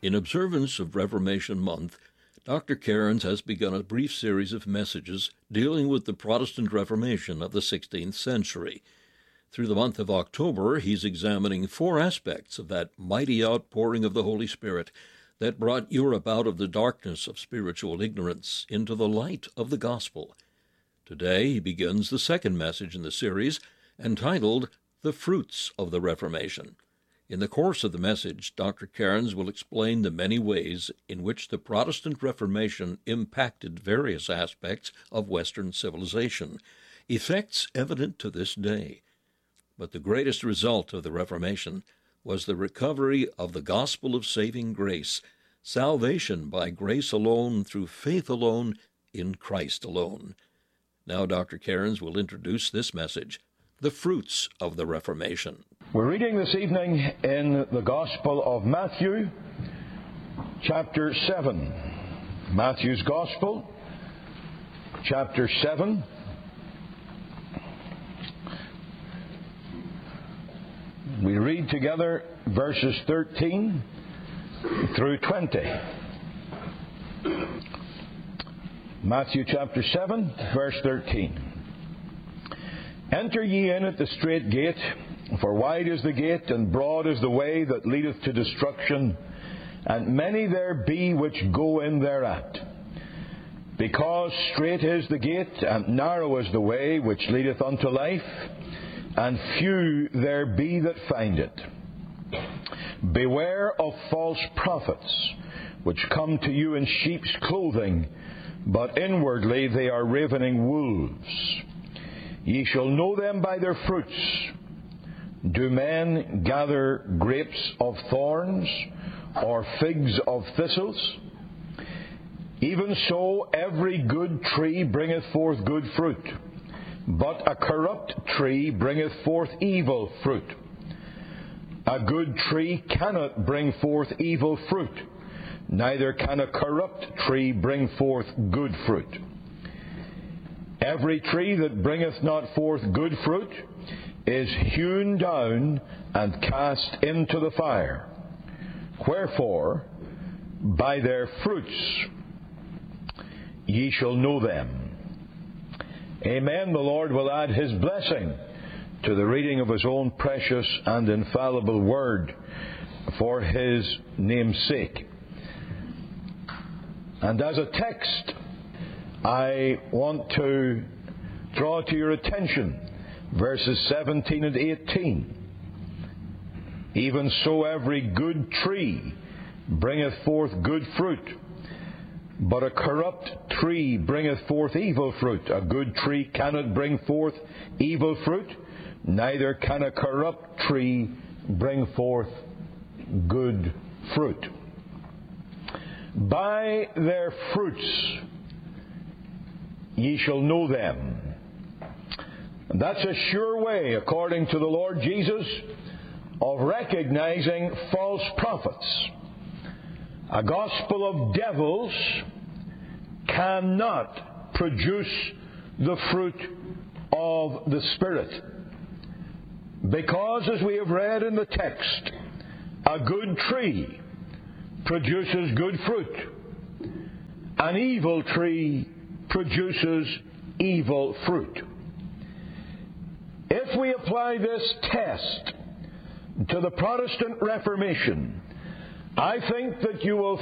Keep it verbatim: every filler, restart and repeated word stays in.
In observance of Reformation Month, Doctor Cairns has begun a brief series of messages dealing with the Protestant Reformation of the sixteenth century. Through the month of October, he's examining four aspects of that mighty outpouring of the Holy Spirit that brought Europe out of the darkness of spiritual ignorance into the light of the gospel. Today he begins the second message in the series, entitled The Fruits of the Reformation. In the course of the message, Doctor Cairns will explain the many ways in which the Protestant Reformation impacted various aspects of Western civilization, effects evident to this day. But the greatest result of the Reformation was the recovery of the gospel of saving grace, salvation by grace alone, through faith alone, in Christ alone. Now Doctor Cairns will introduce this message, The Fruits of the Reformation. We're reading this evening in the Gospel of Matthew, chapter seven. Matthew's Gospel, chapter seven. We read together verses thirteen through twenty. Matthew chapter seven, verse thirteen. Enter ye in at the strait gate, for wide is the gate, and broad is the way that leadeth to destruction, and many there be which go in thereat. Because strait is the gate, and narrow is the way which leadeth unto life, and few there be that find it. Beware of false prophets, which come to you in sheep's clothing, but inwardly they are ravening wolves. Ye shall know them by their fruits. Do men gather grapes of thorns, or figs of thistles? Even so every good tree bringeth forth good fruit, but a corrupt tree bringeth forth evil fruit. A good tree cannot bring forth evil fruit, neither can a corrupt tree bring forth good fruit. Every tree that bringeth not forth good fruit is hewn down and cast into the fire. Wherefore, by their fruits ye shall know them. Amen. The Lord will add His blessing to the reading of His own precious and infallible Word for His name's sake. And as a text, I want to draw to your attention verses seventeen and eighteen. Even so every good tree bringeth forth good fruit, but a corrupt tree bringeth forth evil fruit. A good tree cannot bring forth evil fruit, neither can a corrupt tree bring forth good fruit. By their fruits ye shall know them. And that's a sure way, according to the Lord Jesus, of recognizing false prophets. A gospel of devils cannot produce the fruit of the Spirit. Because, as we have read in the text, a good tree produces good fruit. An evil tree produces evil fruit. If we apply this test to the Protestant Reformation, I think that you will